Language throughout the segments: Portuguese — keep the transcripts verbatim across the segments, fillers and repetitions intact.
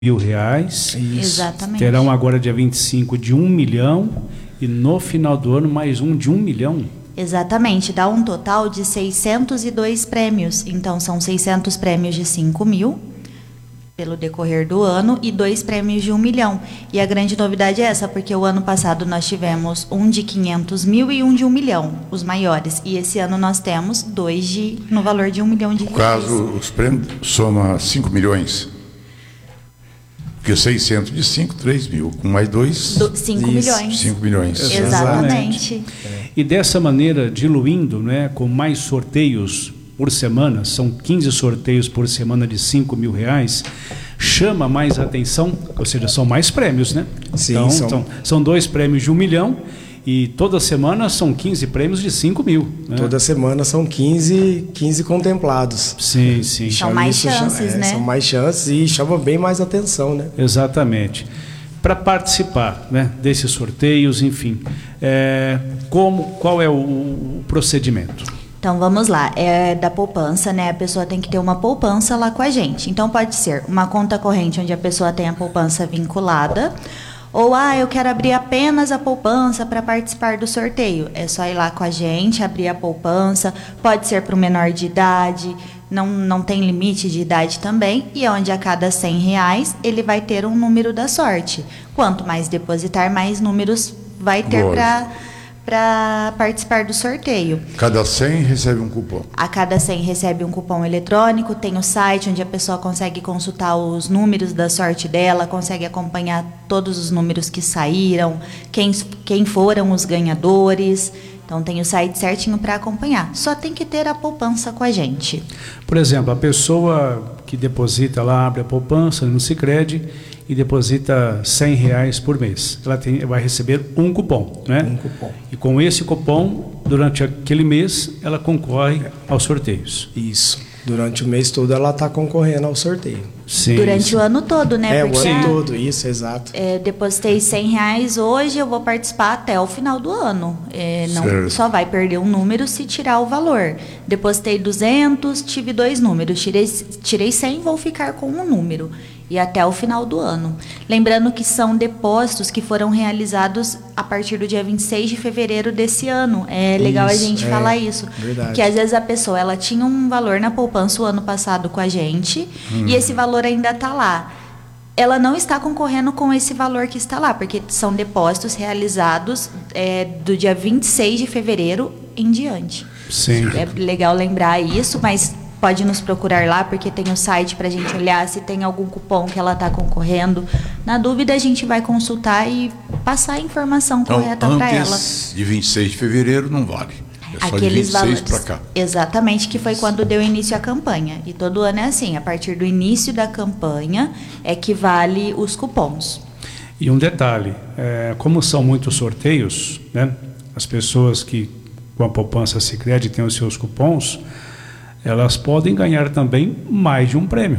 mil reais. Isso. Exatamente. Terão agora dia vinte e cinco de um milhão e no final do ano mais um de um milhão. Exatamente, dá um total de seiscentos e dois prêmios. Então são seiscentos prêmios de cinco mil pelo decorrer do ano e dois prêmios de um milhão. E a grande novidade é essa, porque o ano passado nós tivemos um de quinhentos mil e um de um milhão, os maiores. E esse ano nós temos dois de, no valor de um milhão de No reais. caso, os prêmios soma cinco milhões. Porque seiscentos de cinco, três mil. Com mais dois, cinco milhões. cinco milhões. Exatamente. E dessa maneira, diluindo, né, com mais sorteios por semana, são quinze sorteios por semana de cinco mil reais, chama mais atenção, ou seja, são mais prêmios, né? Sim, então, são... Então, são dois prêmios de um milhão e toda semana são quinze prêmios de cinco mil. Né? Toda semana são quinze, quinze contemplados. Sim, sim. São mais Isso chances, é, né? São mais chances e chama bem mais atenção, né? Exatamente. Para participar, né, desses sorteios, enfim, é, como, qual é o, o procedimento? Então vamos lá, é da poupança, né? A pessoa tem que ter uma poupança lá com a gente. Então pode ser uma conta corrente onde a pessoa tem a poupança vinculada, ou ah, eu quero abrir apenas a poupança para participar do sorteio. É só ir lá com a gente, abrir a poupança, pode ser para o menor de idade, não, não tem limite de idade também, e é onde a cada cem reais ele vai ter um número da sorte. Quanto mais depositar, mais números vai ter para para participar do sorteio. Cada cem recebe um cupom. A cada cem recebe um cupom eletrônico, tem o site onde a pessoa consegue consultar os números da sorte dela, consegue acompanhar todos os números que saíram, quem, quem foram os ganhadores. Então tem o site certinho para acompanhar. Só tem que ter a poupança com a gente. Por exemplo, a pessoa que deposita lá, abre a poupança no Sicredi e deposita cem reais por mês. Ela tem, vai receber um cupom, né? Um cupom. E com esse cupom, durante aquele mês, ela concorre aos sorteios. Isso. Durante o mês todo ela está concorrendo ao sorteio. Sim, Durante sim. o ano todo, né? É, Porque o ano a- todo, isso, exato. É, depositei cem reais hoje, eu vou participar até o final do ano. É, não, Certo. só vai perder um número se tirar o valor. Depositei duzentos, tive dois números. Tirei, tirei cem, vou ficar com um número. E até o final do ano. Lembrando que são depósitos que foram realizados a partir do dia vinte e seis de fevereiro desse ano. É legal Isso, a gente é, falar isso. verdade. Que às vezes a pessoa ela tinha um valor na poupança o ano passado com a gente e esse valor ainda está lá. Ela não está concorrendo com esse valor que está lá, porque são depósitos realizados é, do dia vinte e seis de fevereiro em diante. Sim. É legal lembrar isso, mas pode nos procurar lá, porque tem o site para a gente olhar se tem algum cupom que ela está concorrendo. Na dúvida, a gente vai consultar e passar a informação Então, correta para ela. antes de vinte e seis de fevereiro não vale. É só de Aqueles vinte e seis valores. para cá. Exatamente, que foi quando deu início à campanha. E todo ano é assim, a partir do início da campanha é que vale os cupons. E um detalhe, é, como são muitos sorteios, né, as pessoas que com a poupança Sicredi têm os seus cupons, elas podem ganhar também mais de um prêmio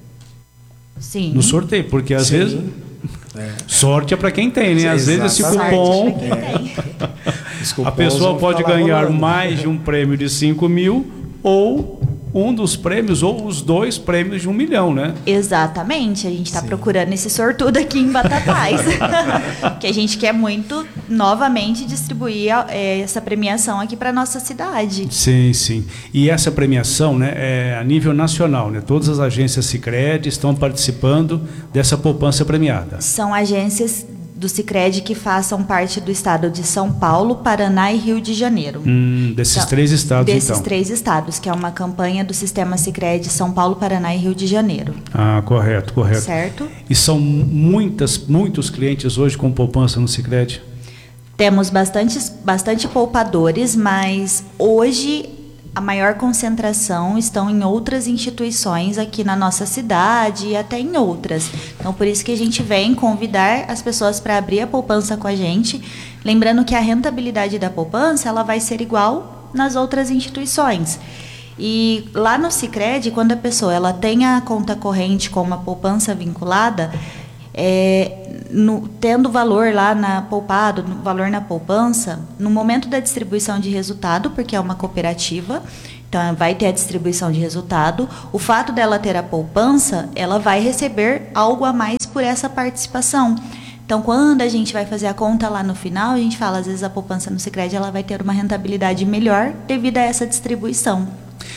Sim. no sorteio, porque às Sim. vezes É. sorte é para quem tem, né? Às vezes esse Exatamente. cupom, Sorte pra quem tem. Os a cupons pessoa vão pode ficar lá ganhar rolando. mais de um prêmio de cinco mil ou um dos prêmios ou os dois prêmios de um milhão, né? Exatamente, a gente está procurando esse sortudo aqui em Batatais. Que a gente quer muito, novamente, distribuir é, essa premiação aqui para nossa cidade. Sim, sim. E essa premiação, né, é a nível nacional, né? Todas as agências Sicredi estão participando dessa poupança premiada. São agências do Sicredi que façam parte do estado de São Paulo, Paraná e Rio de Janeiro. Hum, desses Então, três estados, Desses então. três estados, que é uma campanha do Sistema Sicredi São Paulo, Paraná e Rio de Janeiro. Ah, correto, correto. Certo? E são muitas, muitos clientes hoje com poupança no Sicredi? Temos bastantes, bastante poupadores, mas hoje a maior concentração estão em outras instituições aqui na nossa cidade e até em outras. Então, por isso que a gente vem convidar as pessoas para abrir a poupança com a gente. Lembrando que a rentabilidade da poupança ela vai ser igual nas outras instituições. E lá no Sicredi, quando a pessoa ela tem a conta corrente com uma poupança vinculada, é, no, tendo valor lá na poupado, no valor na poupança, no momento da distribuição de resultado, porque é uma cooperativa, Então, vai ter a distribuição de resultado. O fato dela ter a poupança, ela vai receber algo a mais por essa participação. Então, quando a gente vai fazer a conta lá no final, a gente fala, às vezes a poupança no Sicredi ela vai ter uma rentabilidade melhor devido a essa distribuição.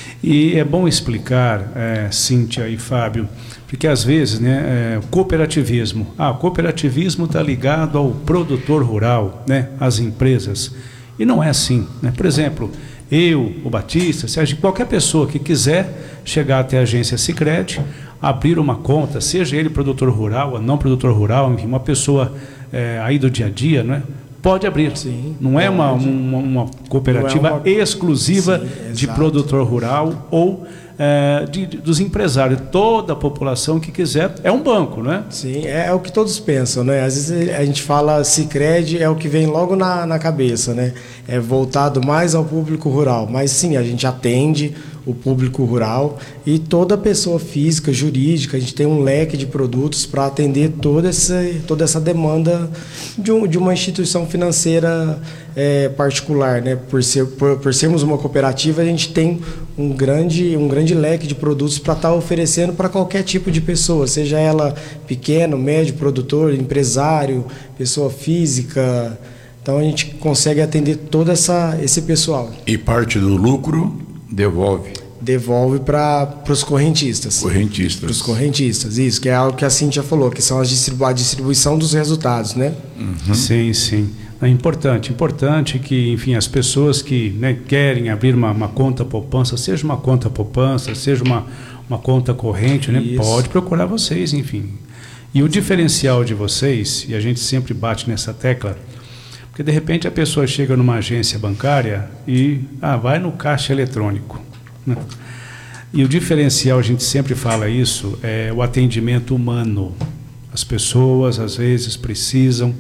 E é bom explicar, é, Cíntia e Fábio, porque às vezes, né, é, cooperativismo, ah, o cooperativismo está ligado ao produtor rural, né, às empresas, e não é assim, né? Por exemplo, eu, o Batista, seja qualquer pessoa que quiser chegar até a agência Sicredi, abrir uma conta, seja ele produtor rural ou não produtor rural, enfim, uma pessoa é, aí do dia a dia, né? Pode abrir. Sim, não é uma, pode. uma, uma cooperativa Não é uma... exclusiva Sim, de exato. produtor rural ou é, de, de, dos empresários. Toda a população que quiser é um banco, né? Sim, é, é o que todos pensam, né? Às vezes a gente fala Sicredi, é o que vem logo na, na cabeça, né? É voltado mais ao público rural. Mas sim, a gente atende o público rural e toda pessoa física, jurídica, a gente tem um leque de produtos para atender toda essa, toda essa demanda de, um, de uma instituição financeira é, particular, né? Por, ser, por, por sermos uma cooperativa, a gente tem um grande, um grande leque de produtos para estar oferecendo para qualquer tipo de pessoa, seja ela pequeno, médio, produtor, empresário, pessoa física. Então a gente consegue atender todo essa, esse pessoal. E parte do lucro devolve. Devolve para os correntistas. Correntistas. Para os correntistas, isso, que é algo que a Cíntia falou, que são as distribu a distribuição dos resultados, né? Uhum. Sim, sim. É importante, importante que, enfim, as pessoas que, né, querem abrir uma, uma conta poupança, seja uma conta poupança, seja uma, uma conta corrente, né, pode procurar vocês, enfim. E o diferencial de vocês, e a gente sempre bate nessa tecla, porque de repente a pessoa chega numa agência bancária e ah, vai no caixa eletrônico, né? E o diferencial, a gente sempre fala isso, é o atendimento humano. As pessoas às vezes precisam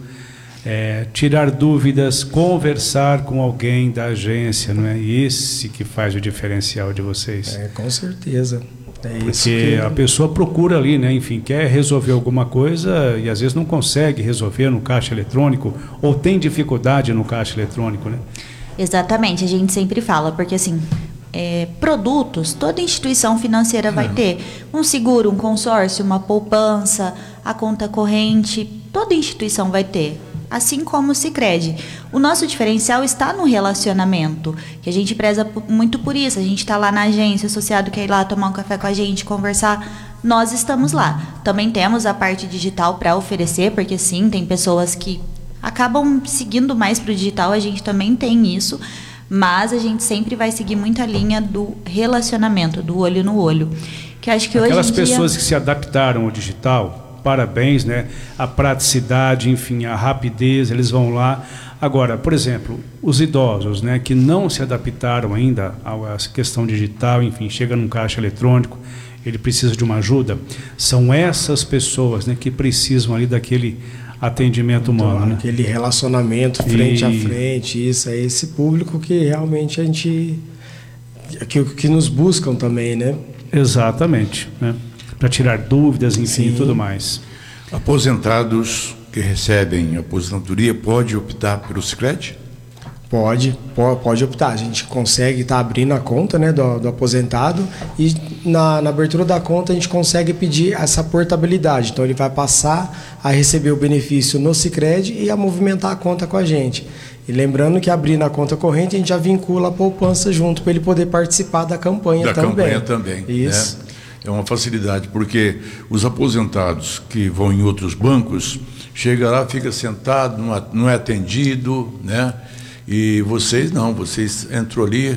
é, tirar dúvidas, conversar com alguém da agência, não é? E esse que faz o diferencial de vocês. É, com certeza. É isso Porque que... a pessoa procura ali, né? Enfim, quer resolver alguma coisa e às vezes não consegue resolver no caixa eletrônico ou tem dificuldade no caixa eletrônico, né? Exatamente, a gente sempre fala, porque assim, é, produtos, toda instituição financeira vai Não. ter um seguro, um consórcio, uma poupança, a conta corrente, toda instituição vai ter. Assim como o Sicredi. O nosso diferencial está no relacionamento, que a gente preza muito por isso. A gente está lá na agência, associado quer ir lá tomar um café com a gente, conversar, nós estamos lá. Também temos a parte digital para oferecer, porque sim, tem pessoas que acabam seguindo mais para o digital, a gente também tem isso, mas a gente sempre vai seguir muito a linha do relacionamento, do olho no olho. Que acho que Aquelas hoje em dia... pessoas que se adaptaram ao digital, parabéns, né? A praticidade, enfim, a rapidez, eles vão lá. Agora, por exemplo, os idosos, né, que não se adaptaram ainda à questão digital, enfim, chega num caixa eletrônico, ele precisa de uma ajuda, são essas pessoas, né, que precisam ali daquele atendimento humano, então, né? Aquele relacionamento frente e... a frente, isso é esse público que realmente a gente que, que nos buscam também, né? Exatamente, né? Para tirar dúvidas, enfim, e Sim. tudo mais. Aposentados que recebem aposentadoria pode optar pelo Sicredi? Pode, pode, pode optar. A gente consegue estar tá abrindo a conta, né, do, do aposentado e na, na abertura da conta a gente consegue pedir essa portabilidade. Então ele vai passar a receber o benefício no Sicredi e a movimentar a conta com a gente. E lembrando que abrindo a conta corrente a gente já vincula a poupança junto para ele poder participar da campanha da também. campanha também. Isso. Né? É uma facilidade, porque os aposentados que vão em outros bancos, chega lá, fica sentado, não é atendido, né? E vocês não, vocês entram ali.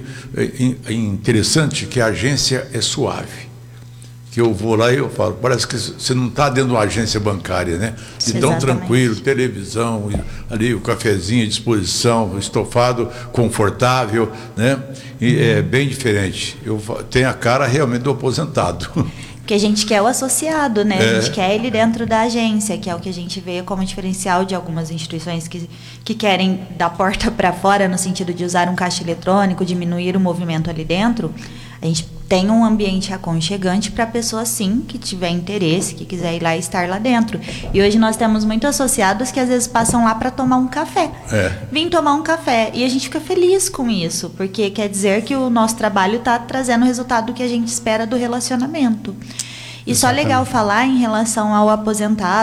É interessante que a agência é suave. Que eu vou lá e eu falo, parece que você não está dentro de uma agência bancária, né? De tão Exatamente. tranquilo, televisão, ali o cafezinho à disposição, estofado, confortável, né? E é bem diferente. Eu tenho a cara realmente do aposentado. Porque a gente quer o associado, né? É. A gente quer ele dentro da agência, que é o que a gente vê como diferencial de algumas instituições que, que querem da porta para fora, no sentido de usar um caixa eletrônico, diminuir o movimento ali dentro. A gente tem um ambiente aconchegante para a pessoa, sim, que tiver interesse, que quiser ir lá e estar lá dentro. E hoje nós temos muitos associados que às vezes passam lá para tomar um café. É. Vim tomar um café. E a gente fica feliz com isso, porque quer dizer que o nosso trabalho está trazendo o resultado que a gente espera do relacionamento. E só legal falar em relação ao aposentado,